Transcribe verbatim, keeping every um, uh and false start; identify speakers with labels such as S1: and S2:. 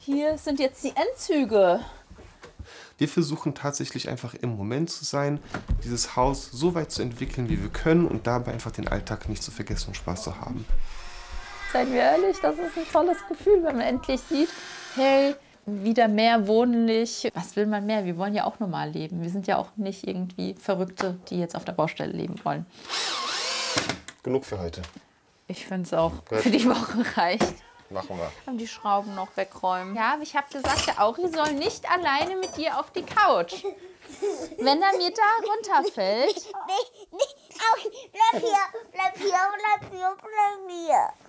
S1: Hier sind jetzt die Endzüge.
S2: Wir versuchen tatsächlich einfach im Moment zu sein, dieses Haus so weit zu entwickeln, wie wir können und dabei einfach den Alltag nicht zu vergessen und Spaß zu haben.
S1: Seien wir ehrlich, das ist ein tolles Gefühl, wenn man endlich sieht, hey, wieder mehr wohnlich. Was will man mehr? Wir wollen ja auch normal leben. Wir sind ja auch nicht irgendwie Verrückte, die jetzt auf der Baustelle leben wollen.
S2: Genug für heute.
S1: Ich finde es auch.
S2: Gut.
S1: Für die Woche reicht.
S2: Machen wir.
S1: Und die Schrauben noch wegräumen. Ja, aber ich habe gesagt, der Auri soll nicht alleine mit dir auf die Couch. Wenn er mir da runterfällt.
S3: Nee, nee, Auri, bleib hier, bleib hier, bleib hier, bleib hier.